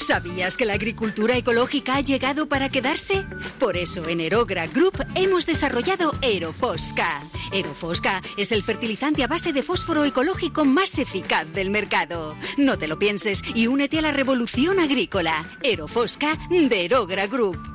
¿Sabías que la agricultura ecológica ha llegado para quedarse? Por eso en Aerogra Group hemos desarrollado Aerofosca. Aerofosca es el fertilizante a base de fósforo ecológico más eficaz del mercado. No te lo pienses y únete a la revolución agrícola. Aerofosca de Aerogra Group.